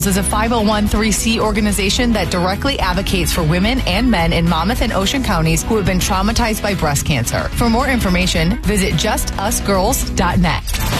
is a 501(c) organization that directly advocates for women and men in Monmouth and Ocean counties who have been traumatized by breast cancer. For more information, visit justusgirls.net.